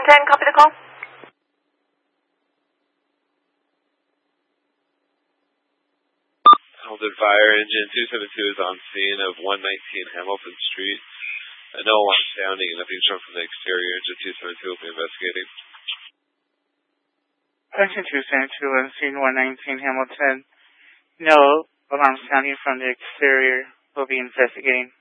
10, copy the call. Hamilton Fire Engine 272 is on scene of 119 Hamilton Street. No alarm sounding and nothing's shown from the exterior. Engine 272 will be investigating. Engine 272 on scene 119 Hamilton. No alarm sounding from the exterior. Will be investigating.